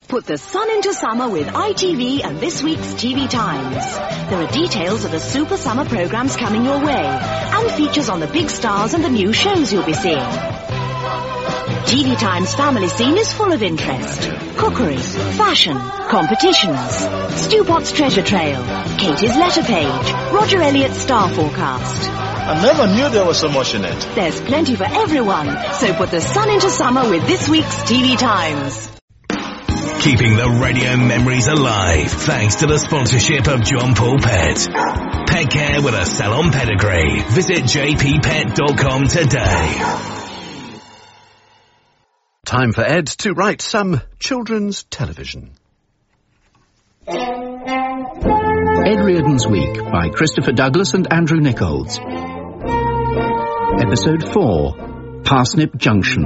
Put the sun into summer with ITV and this week's TV Times. There are details of the Super Summer programmes coming your way and features on the big stars and the new shows you'll be seeing. TV Times family scene is full of interest. Cookery, fashion, competitions, Stu Potts treasure trail, Katie's letter page, Roger Elliott's star forecast. I never knew there was so much in it. There's plenty for everyone, so put the sun into summer with this week's TV Times. Keeping the radio memories alive thanks to the sponsorship of John Paul Pet. Pet care with a salon pedigree. Visit jppet.com today. Time for Ed to write some children's television. Ed Reardon's Week by Christopher Douglas and Andrew Nichols. Episode 4, Parsnip Junction.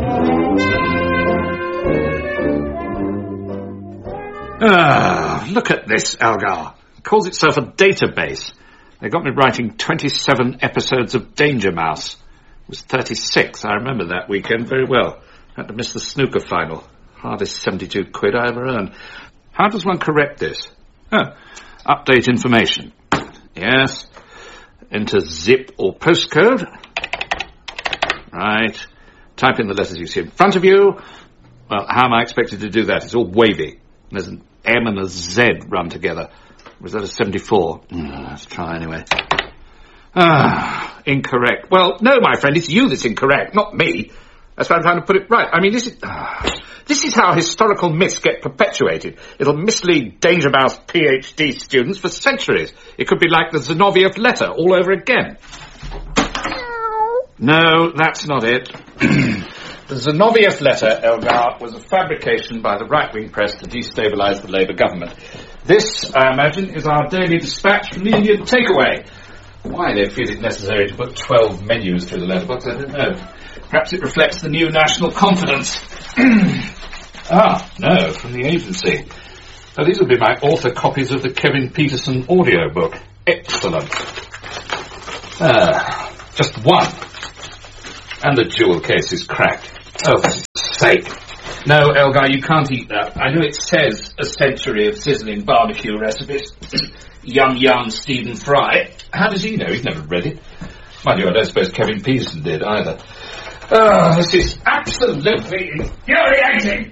Look at this, Elgar. It calls itself a database. They got me writing 27 episodes of Danger Mouse. It was 36, I remember that weekend very well. Had to miss the snooker final. Hardest 72 quid I ever earned. How does one correct this? Update information. Yes. Enter zip or postcode. Right. Type in the letters you see in front of you. Well, how am I expected to do that? It's all wavy. There's an M and a Z run together. Was that a 74? Let's try anyway. Incorrect. Well, no, my friend, it's you that's incorrect, not me. That's why I'm trying to put it right. I mean, this is how historical myths get perpetuated. It'll mislead Danger Mouse PhD students for centuries. It could be like the Zinoviev letter all over again. No, that's not it. The Zinoviev letter, Elgar, was a fabrication by the right-wing press to destabilise the Labour government. This, I imagine, is our daily dispatch from the Indian takeaway. Why they feel it necessary to put 12 menus through the letterbox, I don't know. Perhaps it reflects the new national confidence. No, from the agency. So these will be my author copies of the Kevin Peterson audiobook. Excellent. Just one. And the jewel case is cracked. Oh, for sake. No, Elgar, you can't eat that. I know it says a century of sizzling barbecue recipes. Young Stephen Fry. How does he know? He's never read it. Mind you, I don't suppose Kevin Peterson did either. This is absolutely infuriating.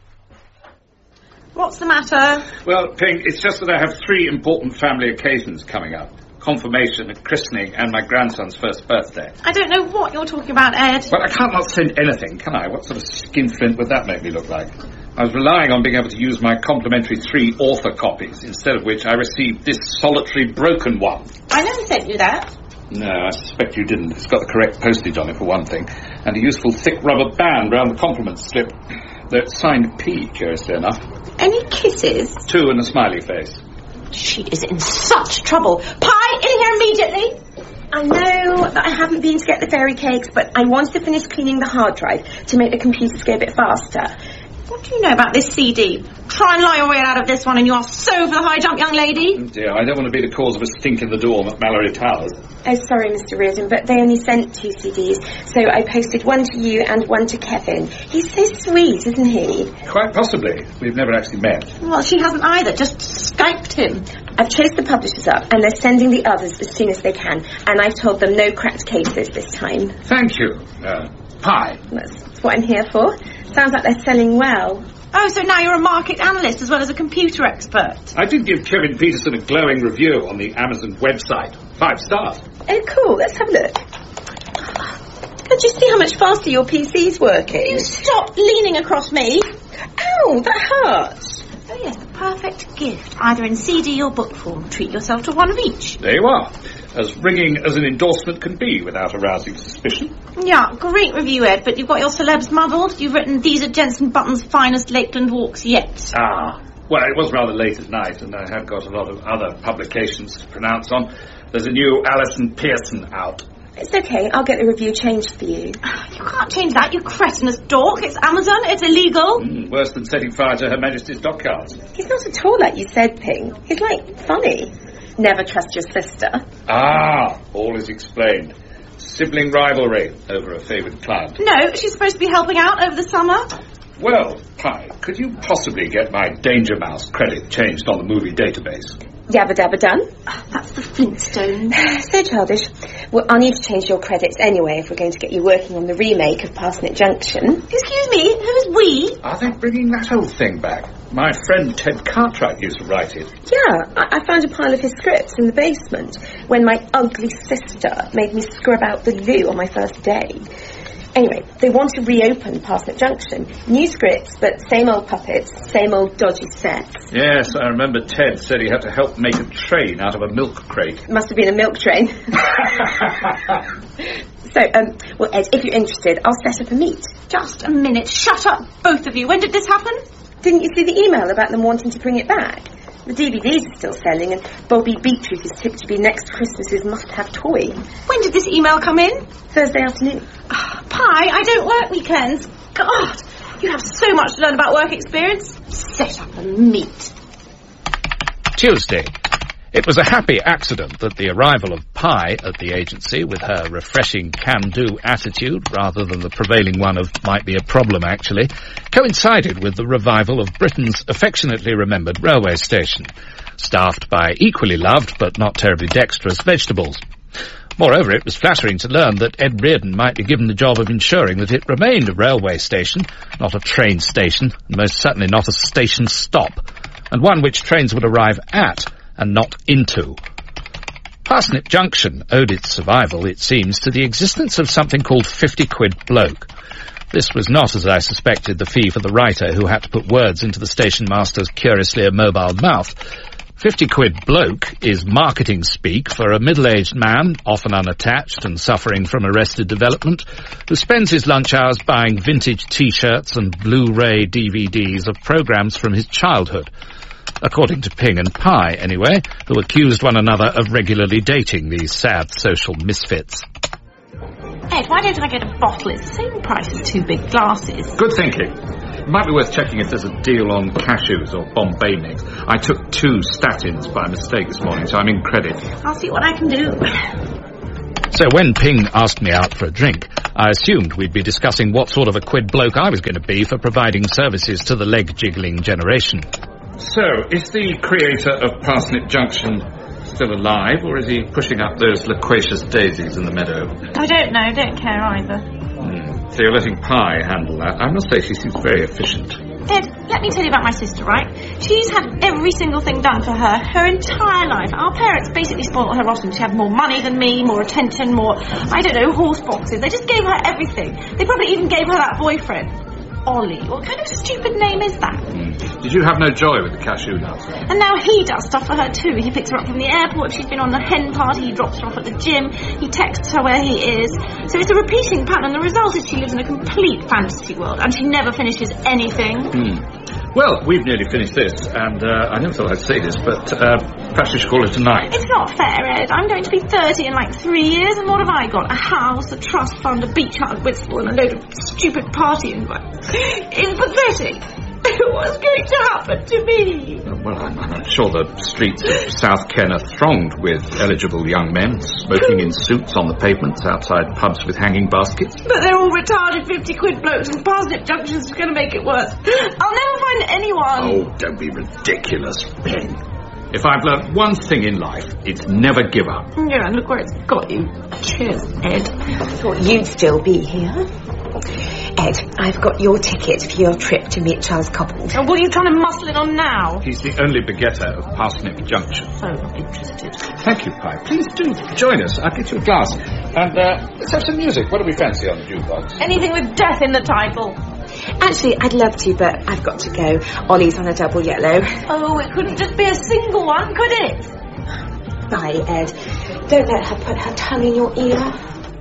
What's the matter? Well, Pink, it's just that I have 3 important family occasions coming up. Confirmation, a christening, and my grandson's first birthday. I don't know what you're talking about, Ed. Well, I can't not send anything, can I? What sort of skinflint would that make me look like? I was relying on being able to use my complimentary 3 author copies, instead of which I received this solitary broken one. I never sent you that. No, I suspect you didn't. It's got the correct postage on it, for one thing, and a useful thick rubber band round the compliment slip. Though it's signed P, curiously enough. Any kisses? 2 and a smiley face. She is in such trouble. Pie, in here immediately! I know that I haven't been to get the fairy cakes, but I wanted to finish cleaning the hard drive to make the computers go a bit faster. What do you know about this CD? Try and lie your way out of this one and you are so for the high jump, young lady. Oh dear, I don't want to be the cause of a stink in the dorm at Mallory Towers. Oh, sorry, Mr. Reardon, but they only sent 2 CDs, so I posted one to you and one to Kevin. He's so sweet, isn't he? Quite possibly. We've never actually met. Well, she hasn't either. Just Skyped him. I've chased the publishers up, and they're sending the others as soon as they can, and I've told them no cracked cases this time. Thank you. Pie. That's what I'm here for. Sounds like they're selling well. Oh, so now you're a market analyst as well as a computer expert. I did give Kevin Peterson a glowing review on the Amazon website. 5 stars. Oh, cool. Let's have a look. Can't you see how much faster your PC's working? You stop leaning across me. Ow, that hurts. Oh, yes, the perfect gift, either in CD or book form. Treat yourself to one of each. There you are. As ringing as an endorsement can be without arousing suspicion. Yeah, great review, Ed, but you've got your celebs muddled. You've written, these are Jensen Button's finest Lakeland walks yet. Well, it was rather late at night, and I have got a lot of other publications to pronounce on. There's a new Alison Pearson out. It's okay, I'll get the review changed for you. You can't change that, you cretinous dork. It's Amazon, it's illegal. Worse than setting fire to Her Majesty's dockyards. He's not at all like you said, Ping. He's, funny. Never trust your sister. All is explained. Sibling rivalry over a favoured client. No, she's supposed to be helping out over the summer. Well, Pi, could you possibly get my Danger Mouse credit changed on the movie database? Yabba dabba done. That's the Flintstones. So childish. Well, I'll need to change your credits anyway if we're going to get you working on the remake of Parsnip Junction. Excuse me, who's we? Are they bringing that old thing back? My friend Ted Cartwright used to write it. Yeah, I found a pile of his scripts in the basement when my ugly sister made me scrub out the loo on my first day. Anyway, they want to reopen Parsnip Junction. New scripts, but same old puppets, same old dodgy sets. Yes, I remember Ted said he had to help make a train out of a milk crate. Must have been a milk train. So, well, Ed, if you're interested, I'll set up a meet. Just a minute. Shut up, both of you. When did this happen? Didn't you see the email about them wanting to bring it back? The DVDs are still selling, and Bobby Beetroot is tipped to be next Christmas's must-have toy. When did this email come in? Thursday afternoon. Pi, I don't work weekends. God, you have so much to learn about work experience. Set up a meet. Tuesday. It was a happy accident that the arrival of Pi at the agency, with her refreshing can-do attitude, rather than the prevailing one of might be a problem actually, coincided with the revival of Britain's affectionately remembered railway station, staffed by equally loved but not terribly dexterous vegetables. Moreover, it was flattering to learn that Ed Reardon might be given the job of ensuring that it remained a railway station, not a train station, and most certainly not a station stop, and one which trains would arrive at, and not into. Parsnip Junction owed its survival, it seems, to the existence of something called 50 Quid Bloke. This was not, as I suspected, the fee for the writer who had to put words into the station master's curiously immobile mouth. 50 Quid Bloke is marketing speak for a middle-aged man, often unattached and suffering from arrested development, who spends his lunch hours buying vintage T-shirts and Blu-ray DVDs of programmes from his childhood. According to Ping and Pi, anyway, who accused one another of regularly dating these sad social misfits. Ed, why don't I get a bottle? It's the same price as 2 big glasses. Good thinking. It might be worth checking if there's a deal on cashews or Bombay mix. I took 2 statins by mistake this morning, so I'm in credit. I'll see what I can do. So when Ping asked me out for a drink, I assumed we'd be discussing what sort of a quid bloke I was going to be for providing services to the leg-jiggling generation. So, is the creator of Parsnip Junction still alive, or is he pushing up those loquacious daisies in the meadow? I don't know, don't care either. So you're letting Pi handle that. I must say she seems very efficient. Ed, let me tell you about my sister, right? She's had every single thing done for her entire life. Our parents basically spoiled her rotten. She had more money than me, more attention, more, I don't know, horse boxes. They just gave her everything. They probably even gave her that boyfriend. Ollie. What kind of stupid name is that? Did you have no joy with the cashew nuts? And now he does stuff for her too. He picks her up from the airport if she's been on the hen party. He drops her off at the gym. He texts her where he is. So it's a repeating pattern. The result is she lives in a complete fantasy world and she never finishes anything. Well, we've nearly finished this, and I never thought I'd say this, but perhaps we should call it a night. It's not fair, Ed. I'm going to be 30 in like 3 years, and what have I got? A house, a trust fund, a beach hut at Whitstable, and a load of stupid partying. It's pathetic. What's going to happen to me? Well, I'm sure the streets of South Ken are thronged with eligible young men smoking in suits on the pavements outside pubs with hanging baskets. But they're all retarded 50 quid blokes, and Parsnip Junction's going to make it worse. I'll never find anyone. Oh, don't be ridiculous, Ben. If I've learnt one thing in life, it's never give up. Yeah, and look where it's got you. Cheers, Ed. I thought you'd still be here. Ed, I've got your ticket for your trip to meet Charles Couples. Oh, what are you trying to muscle it on now? He's the only begetter of Parsnip Junction. So not interested. Thank you, Pi. Please do join us. I'll get you a glass. And let's have some music. What do we fancy on the jukebox? Anything with death in the title. Actually, I'd love to, but I've got to go. Ollie's on a double yellow. Oh, it couldn't just be a single one, could it? Bye, Ed. Don't let her put her tongue in your ear.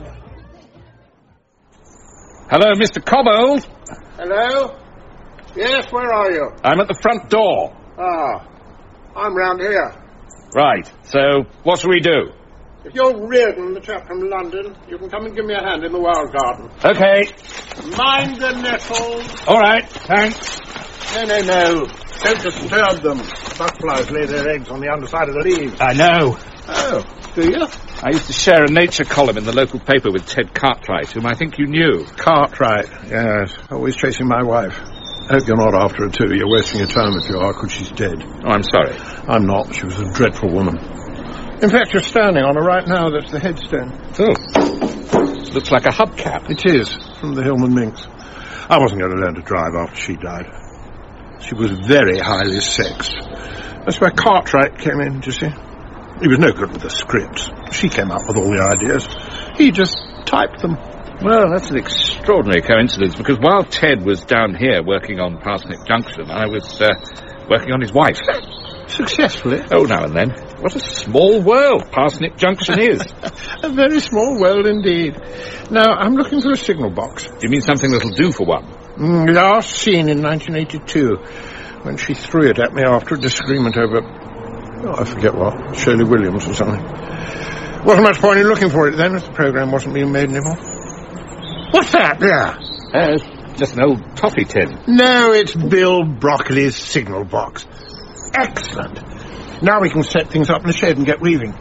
Hello, Mr. Cobbold. Hello? Yes, where are you? I'm at the front door. Ah, I'm round here. Right, so what shall we do? If you're Reardon, the chap from London, you can come and give me a hand in the wild garden. Okay. Mind the nettles. All right, thanks. No. Don't disturb them. Butterflies lay their eggs on the underside of the leaves. I know. Oh, do you? I used to share a nature column in the local paper with Ted Cartwright, whom I think you knew. Cartwright, yes. Always chasing my wife. I hope you're not after her too. You're wasting your time if you are, because she's dead. Oh, I'm sorry. I'm not. She was a dreadful woman. In fact, you're standing on her right now. That's the headstone. Oh. Looks like a hubcap. It is, from the Hillman Minx. I wasn't going to learn to drive after she died. She was very highly sexed. That's where Cartwright came in, do you see? He was no good with the scripts. She came up with all the ideas. He just typed them. Well, that's an extraordinary coincidence, because while Ted was down here working on Parsnip Junction, I was working on his wife. Successfully? Oh, now and then. What a small world Parsnip Junction is. A very small world indeed. Now, I'm looking for a signal box. Do you mean something that'll do for one? Last seen in 1982, when she threw it at me after a disagreement over, I forget what, Shirley Williams or something. Wasn't much point in looking for it then, if the programme wasn't being made anymore. What's that there? Just an old toffee tin. No, it's Bill Broccoli's signal box. Excellent. Now we can set things up in the shed and get weaving.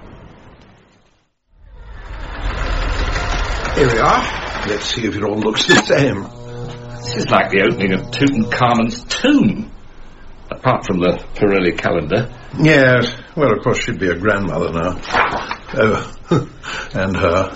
Here we are. Let's see if it all looks the same. This is like the opening of Tutankhamun's tomb. Apart from the Pirelli calendar. Yes. Well, of course, she'd be a grandmother now. Oh, and her.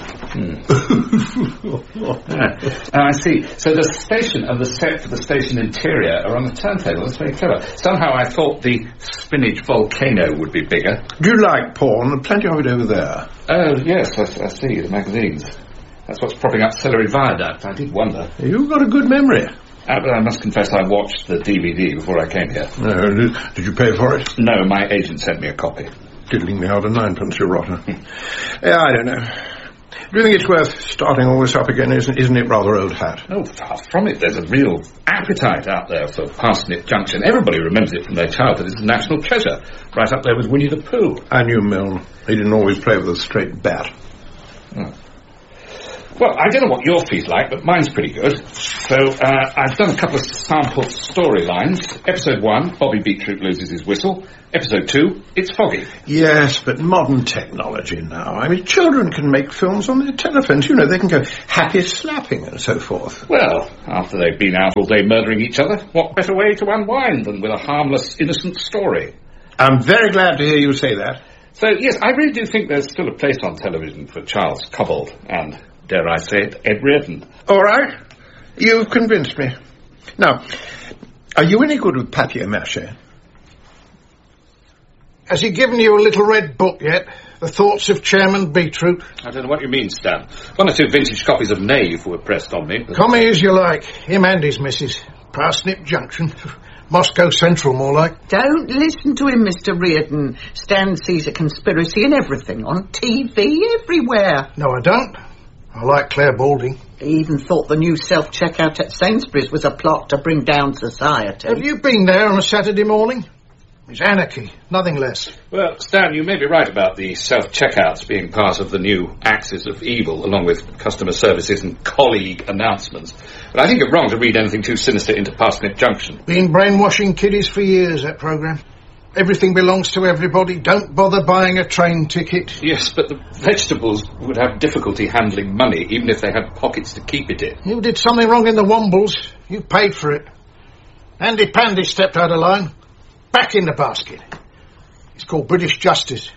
I see. So the station and the set for the station interior are on the turntable. That's very clever. Somehow I thought the spinach volcano would be bigger. Do you like porn? Plenty of it over there. Oh, yes, I see. The magazines. That's what's propping up Celery Viaduct. I did wonder. You've got a good memory. But I must confess I watched the DVD before I came here. Did you pay for it? No, my agent sent me a copy. Diddling me out of ninepence, you rotter. I don't know. Do you think it's worth starting all this up again? Isn't it rather old hat? Oh, far from it. There's a real appetite out there for Parsnip Junction. Everybody remembers it from their childhood. It's a national treasure. Right up there with Winnie the Pooh. I knew Milne. He didn't always play with a straight bat. Oh. Well, I don't know what your fee's like, but mine's pretty good. So, I've done a couple of sample storylines. Episode 1, Bobby Beetroot loses his whistle. Episode 2, it's foggy. Yes, but modern technology now. I mean, children can make films on their telephones. You know, they can go happy slapping and so forth. Well, after they've been out all day murdering each other, what better way to unwind than with a harmless, innocent story? I'm very glad to hear you say that. So, yes, I really do think there's still a place on television for Charles Cobbold and, dare I say it, Ed Reardon. All right. You've convinced me. Now, are you any good with papier-mâché? Has he given you a little red book yet? The Thoughts of Chairman Beetroot? I don't know what you mean, Stan. 1 or 2 vintage copies of Knave were pressed on me. Call me as you like. Him and his missus. Parsnip Junction. Moscow Central, more like. Don't listen to him, Mr. Reardon. Stan sees a conspiracy in everything, on TV, everywhere. No, I don't. I like Claire Balding. He even thought the new self-checkout at Sainsbury's was a plot to bring down society. Have you been there on a Saturday morning? It's anarchy, nothing less. Well, Stan, you may be right about the self-checkouts being part of the new axis of evil, along with customer services and colleague announcements. But I think it's wrong to read anything too sinister into Parsnip Junction. Been brainwashing kiddies for years, that programme. Everything belongs to everybody. Don't bother buying a train ticket. Yes, but the vegetables would have difficulty handling money, even if they had pockets to keep it in. You did something wrong in the Wombles. You paid for it. Andy Pandy stepped out of line. Back in the basket. It's called British Justice.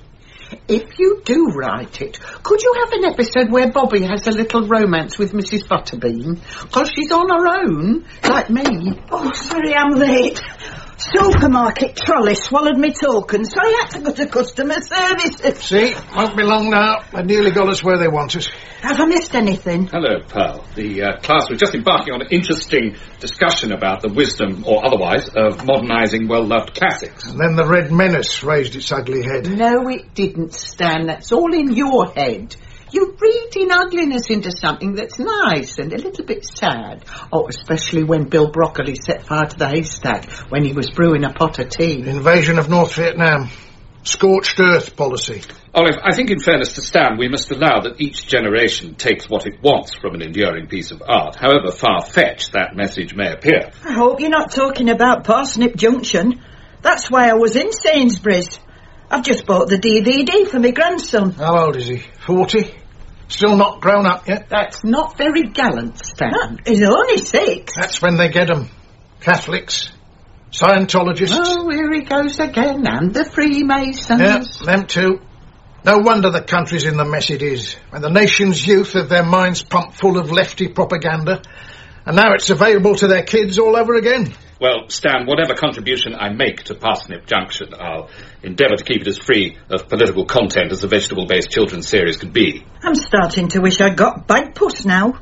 If you do write it, could you have an episode where Bobby has a little romance with Mrs. Butterbean? Because she's on her own, like me. Oh, sorry, I'm late. Supermarket trolley swallowed me token, so I had to go to customer services. See, won't be long now. They nearly got us where they want us. Have I missed anything? Hello, Pearl. The class was just embarking on an interesting discussion about the wisdom, or otherwise, of modernising well-loved classics. And then the Red Menace raised its ugly head. No, it didn't, Stan. That's all in your head. You're reading ugliness into something that's nice and a little bit sad. Oh, especially when Bill Broccoli set fire to the haystack when he was brewing a pot of tea. Invasion of North Vietnam. Scorched earth policy. Olive, I think in fairness to Stan, we must allow that each generation takes what it wants from an enduring piece of art, however far-fetched that message may appear. I hope you're not talking about Parsnip Junction. That's why I was in Sainsbury's. I've just bought the DVD for my grandson. How old is he? 40? Still not grown up yet? That's not very gallant, Stan. He's only 6. That's when they get 'em. Catholics, Scientologists. Oh, here he goes again, and the Freemasons. Yeah, them too. No wonder the country's in the mess it is, when the nation's youth have their minds pumped full of lefty propaganda, and now it's available to their kids all over again. Well, Stan, whatever contribution I make to Parsnip Junction, I'll endeavour to keep it as free of political content as a vegetable-based children's series could be. I'm starting to wish I'd got Bagpuss now.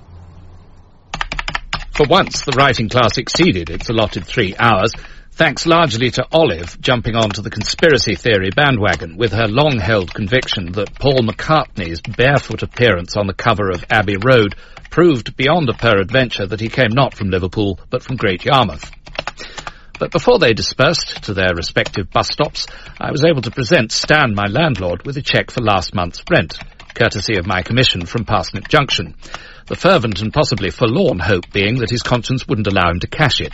For once, the writing class exceeded its allotted 3 hours, thanks largely to Olive jumping onto the conspiracy theory bandwagon with her long-held conviction that Paul McCartney's barefoot appearance on the cover of Abbey Road proved beyond a peradventure that he came not from Liverpool, but from Great Yarmouth. But before they dispersed to their respective bus stops, I was able to present Stan, my landlord, with a cheque for last month's rent, courtesy of my commission from Parsnip Junction, the fervent and possibly forlorn hope being that his conscience wouldn't allow him to cash it.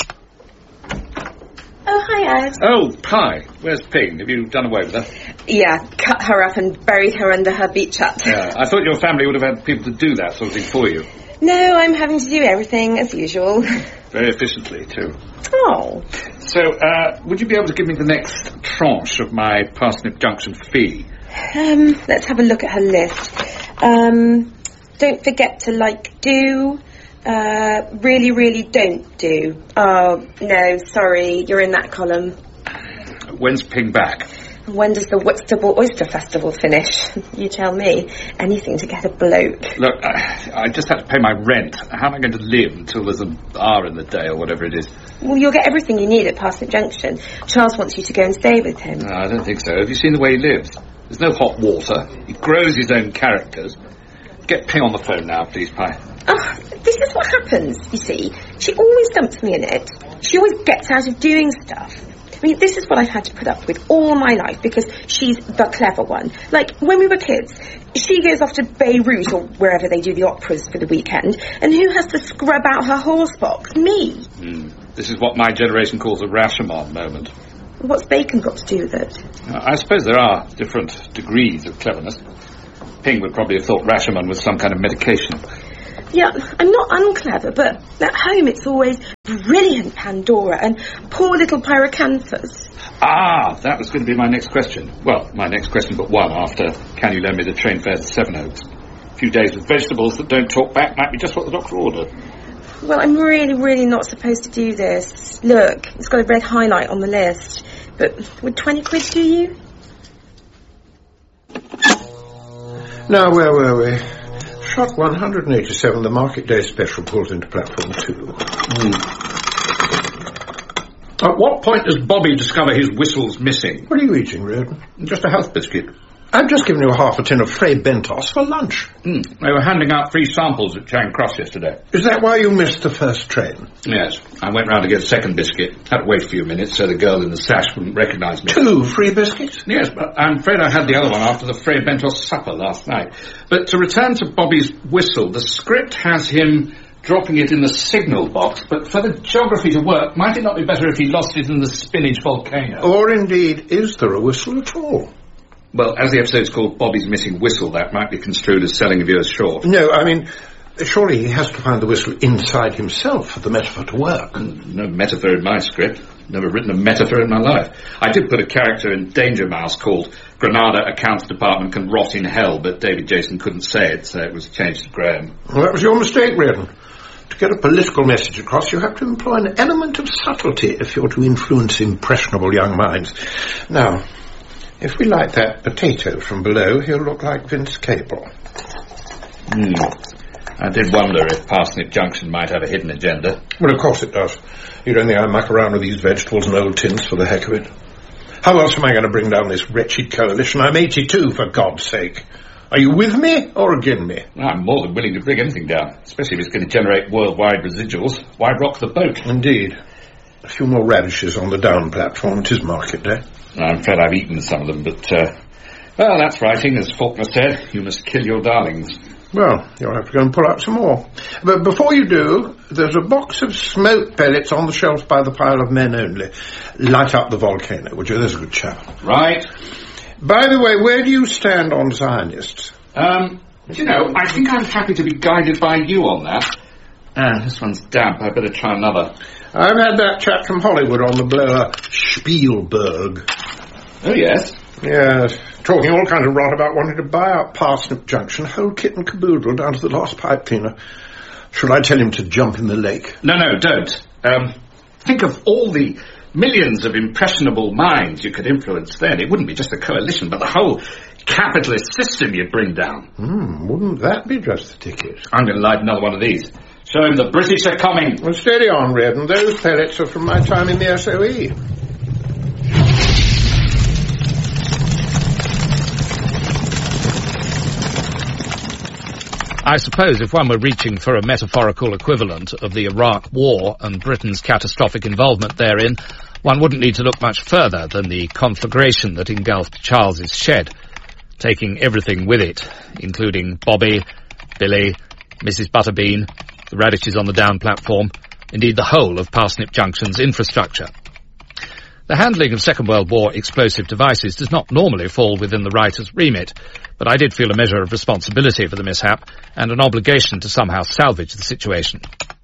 Oh, hi, Ed. Oh, Pi, where's Ping? Have you done away with her? Yeah, cut her up and buried her under her beach hut. Yeah, I thought your family would have had people to do that sort of thing for you. No, I'm having to do everything as usual. Very efficiently, too. Oh. So, would you be able to give me the next tranche of my Parsnip Junction fee? Let's have a look at her list. Don't forget to do. Really, really don't do. Oh, no, sorry, you're in that column. When's Ping back? When does the Whitstable Oyster Festival finish? You tell me. Anything to get a bloke. Look, I just have to pay my rent. How am I going to live until there's an hour in the day or whatever it is? Well, you'll get everything you need at Parsnip Junction. Charles wants you to go and stay with him. No, I don't think so. Have you seen the way he lives? There's no hot water. He grows his own characters. Get Ping on the phone now, please, Pi. Oh, this is what happens, you see. She always dumps me in it. She always gets out of doing stuff. I mean, this is what I've had to put up with all my life because she's the clever one. Like, when we were kids, she goes off to Beirut or wherever they do the operas for the weekend, and who has to scrub out her horse box? Me. This is what my generation calls a Rashomon moment. What's bacon got to do with it? I suppose there are different degrees of cleverness. Ping would probably have thought Rashomon was some kind of medication. Yeah, I'm not unclever, but at home it's always brilliant Pandora and poor little Pyrocanthus. Ah, that was going to be my next question. Well, my next question but one after can you lend me the train fare to Sevenoaks? A few days with vegetables that don't talk back might be just what the doctor ordered. Well, I'm really, really not supposed to do this. Look, it's got a red highlight on the list. But would 20 quid do you? Now, where were we? Shot 187, the Market Day special pulls into platform 2. At what point does Bobby discover his whistle's missing? What are you eating, Reardon? Just a health biscuit. I've just given you half a tin of Frey Bentos for lunch. They were handing out free samples at Charing Cross yesterday. Is that why you missed the first train? Yes. I went round to get a second biscuit. Had to wait a few minutes so the girl in the sash wouldn't recognise me. 2 free biscuits? Yes, but I'm afraid I had the other one after the Frey Bentos supper last night. But to return to Bobby's whistle, the script has him dropping it in the signal box, but for the geography to work, might it not be better if he lost it in the spinach volcano? Or indeed, is there a whistle at all? Well, as the episode's called Bobby's Missing Whistle, that might be construed as selling viewers short. No, I mean, surely he has to find the whistle inside himself for the metaphor to work. No metaphor in my script. Never written a metaphor in my life. I did put a character in Danger Mouse called Granada Accounts Department Can Rot in Hell, but David Jason couldn't say it, so it was changed to Graham. Well, that was your mistake, Reardon. To get a political message across, you have to employ an element of subtlety if you're to influence impressionable young minds. Now, if we light that potato from below, he'll look like Vince Cable. I did wonder if Parsnip Junction might have a hidden agenda. Well, of course it does. You don't think I muck around with these vegetables and old tins for the heck of it? How else am I going to bring down this wretched coalition? I'm 82, for God's sake. Are you with me or against me? I'm more than willing to bring anything down, especially if it's going to generate worldwide residuals. Why rock the boat? Indeed. A few more radishes on the down platform. 'Tis market day. I'm afraid I've eaten some of them, but, well, that's writing, as Faulkner said. You must kill your darlings. Well, you'll have to go and pull out some more. But before you do, there's a box of smoke pellets on the shelf by the pile of men only. Light up the volcano, would you? There's a good chap. Right. By the way, where do you stand on Zionists? You know, I think I'm happy to be guided by you on that. This one's damp. I better try another. I've had that chap from Hollywood on the blower, Spielberg. Oh, yes? Yes, talking all kinds of rot about wanting to buy out Parsnip Junction, whole kit and caboodle down to the last pipe cleaner. Should I tell him to jump in the lake? No, don't. Think of all the millions of impressionable minds you could influence then. It wouldn't be just a coalition, but the whole capitalist system you'd bring down. Wouldn't that be just the ticket? I'm going to light another one of these. Show him the British are coming. Well, steady on, Reardon. Those pellets are from my time in the SOE. I suppose if one were reaching for a metaphorical equivalent of the Iraq War and Britain's catastrophic involvement therein, one wouldn't need to look much further than the conflagration that engulfed Charles's shed, taking everything with it, including Bobby, Billy, Mrs. Butterbean, the radishes on the down platform, indeed the whole of Parsnip Junction's infrastructure. The handling of Second World War explosive devices does not normally fall within the writer's remit, but I did feel a measure of responsibility for the mishap and an obligation to somehow salvage the situation.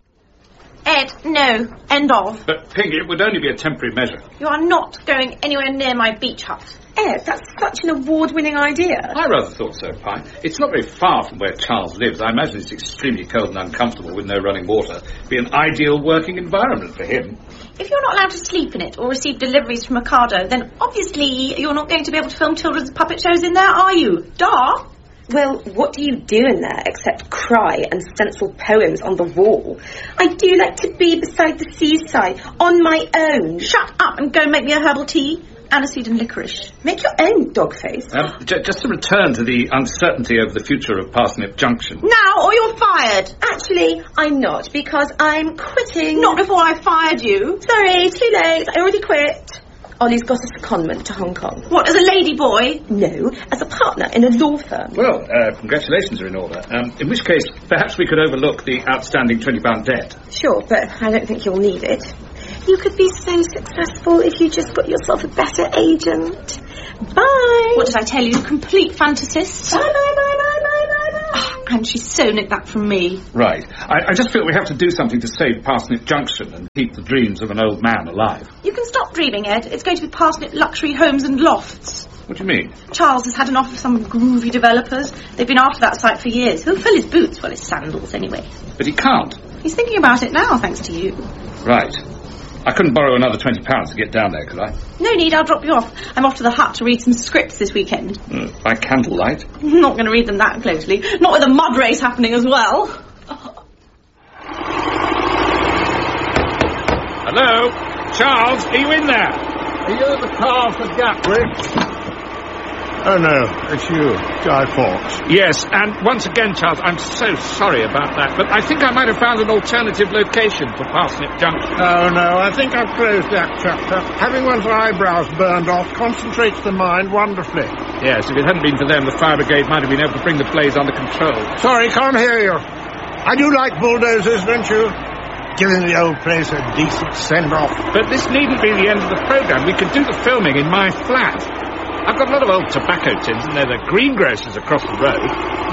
Ed, no. End of. But, Pig, it would only be a temporary measure. You are not going anywhere near my beach hut. Ed, that's such an award-winning idea. I rather thought so, Pi. It's not very far from where Charles lives. I imagine it's extremely cold and uncomfortable with no running water. It'd be an ideal working environment for him. If you're not allowed to sleep in it or receive deliveries from Ocado, then obviously you're not going to be able to film children's puppet shows in there, are you? Duh! Well, what do you do in there except cry and stencil poems on the wall? I do like to be beside the seaside, on my own. Shut up and go make me a herbal tea. Aniseed and licorice. Make your own, dogface. Just to return to the uncertainty of the future of Parsnip Junction. Now, or you're fired. Actually, I'm not, because I'm quitting. Not before I fired you. Sorry, too late. I already quit. Ollie's got a secondment to Hong Kong. What, as a lady boy? No, as a partner in a law firm. Well, congratulations are in order. In which case, perhaps we could overlook the outstanding £20 debt. Sure, but I don't think you'll need it. You could be so successful if you just got yourself a better agent. Bye. What did I tell you? Complete fantasist. Bye, bye, bye, bye, bye, bye, bye. Oh, and she's so nicked that from me. Right. I just feel we have to do something to save Parsnip Junction and keep the dreams of an old man alive. You can stop dreaming, Ed. It's going to be Parsnip Luxury Homes and Lofts. What do you mean? Charles has had an offer from some groovy developers. They've been after that site for years. He'll fill his boots, well, his sandals anyway. But he can't. He's thinking about it now, thanks to you. Right. I couldn't borrow another £20 to get down there, could I? No need, I'll drop you off. I'm off to the hut to read some scripts this weekend. By candlelight? I'm not going to read them that closely. Not with a mud race happening as well. Hello? Charles, are you in there? Are you at the car for Gatwick? Oh, no, it's you, Guy Fawkes. Yes, and once again, Charles, I'm so sorry about that, but I think I might have found an alternative location for Parsnip Junction. Oh, no, I think I've closed that chapter. Having one's eyebrows burned off concentrates the mind wonderfully. Yes, if it hadn't been for them, the fire brigade might have been able to bring the blaze under control. Sorry, can't hear you. I do like bulldozers, don't you? Giving the old place a decent send-off. But this needn't be the end of the programme. We could do the filming in my flat. I've got a lot of old tobacco tins, and they're the greengrocers across the road.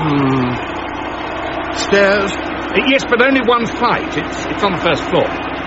Stairs? Yes, but only one flight. It's on the first floor.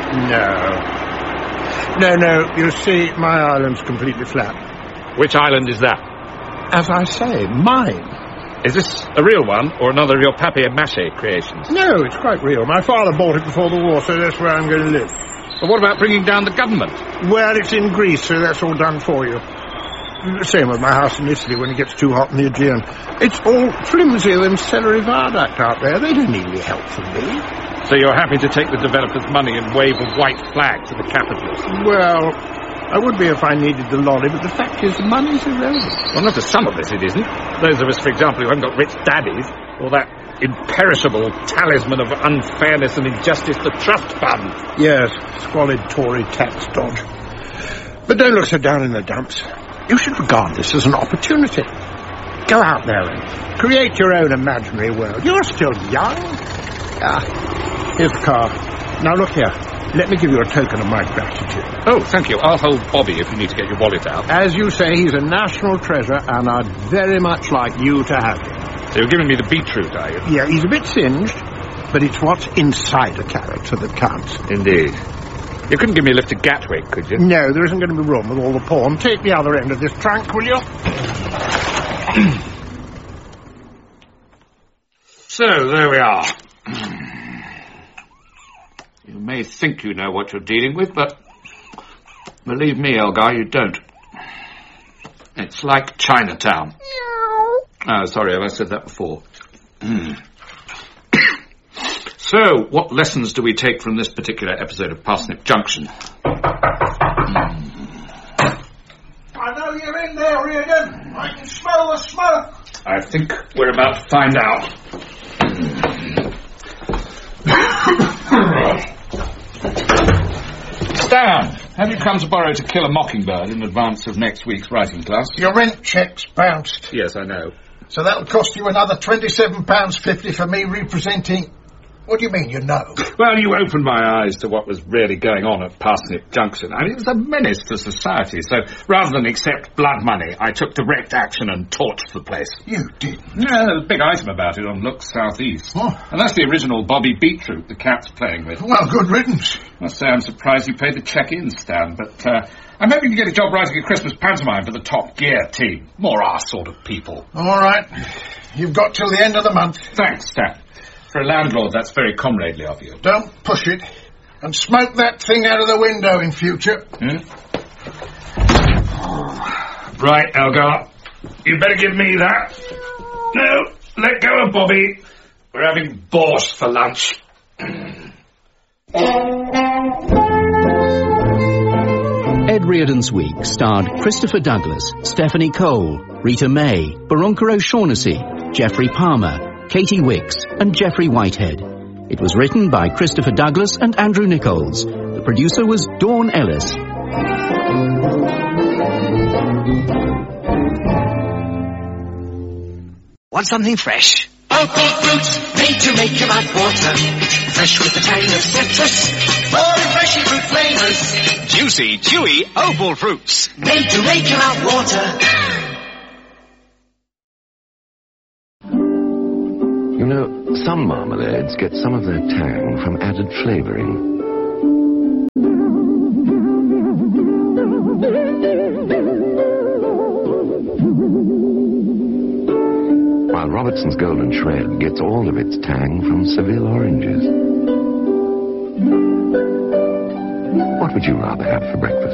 No, you see, my island's completely flat. Which island is that? As I say, mine. Is this a real one, or another of your papier-mâché creations? No, it's quite real. My father bought it before the war, so that's where I'm going to live. But what about bringing down the government? Well, it's in Greece, so that's all done for you. Same with my house in Italy when it gets too hot in the Aegean. It's all flimsier than celery viaduct out there. They don't need any help from me. So you're happy to take the developers' money and wave a white flag to the capitalists? Well, I would be if I needed the lolly, but the fact is the money's irrelevant. Well, not to some of us it isn't. Those of us, for example, who haven't got rich daddies, or that imperishable talisman of unfairness and injustice, the trust fund. Yes, squalid Tory tax dodge. But don't look so down in the dumps. You should regard this as an opportunity. Go out there and create your own imaginary world. You're still young. Here's the car. Now look here. Let me give you a token of my gratitude. Oh, thank you. I'll hold Bobby if you need to get your wallet out. As you say, he's a national treasure, and I'd very much like you to have him. So you're giving me the beetroot, are you? Yeah, he's a bit singed, but it's what's inside a character that counts. Indeed. You couldn't give me a lift to Gatwick, could you? No, there isn't going to be room with all the porn. Take the other end of this trunk, will you? So, there we are. You may think you know what you're dealing with, but believe me, Elgar, you don't. It's like Chinatown. Oh, sorry, have I said that before? So, what lessons do we take from this particular episode of Parsnip Junction? I know you're in there, Reardon. I can smell the smoke. I think we're about to find out. Stan, have you come to borrow To Kill a Mockingbird in advance of next week's writing class? Your rent check's bounced. Yes, I know. So that'll cost you another £27.50 for me representing... What do you mean, you know? Well, you opened my eyes to what was really going on at Parsnip Junction. I mean, it was a menace to society, so rather than accept blood money, I took direct action and torched the place. You didn't? Yeah, there's a big item about it on Look South East. Oh. And that's the original Bobby Beetroot the cat's playing with. Well, good riddance. I must say I'm surprised you paid the check-in, Stan, but I'm hoping to get a job writing a Christmas pantomime for the Top Gear team. More our sort of people. All right. You've got till the end of the month. Thanks, Stan. For a landlord, that's very comradely of you. Don't push it. And smoke that thing out of the window in future. Right, Elgar. You better give me that. No, let go of Bobby. We're having borscht for lunch. Ed Reardon's Week starred Christopher Douglas, Stephanie Cole, Rita May, Baronka O'Shaughnessy, Geoffrey Palmer, Katie Wicks and Jeffrey Whitehead. It was written by Christopher Douglas and Andrew Nichols. The producer was Dawn Ellis. Want something fresh? Opal fruits, made to make your mouth water. Fresh with the tang of citrus, more refreshing fruit flavors. Juicy, chewy Opal fruits. Made to make your mouth water. You know, some marmalades get some of their tang from added flavouring. While Robertson's Golden Shred gets all of its tang from Seville oranges. What would you rather have for breakfast?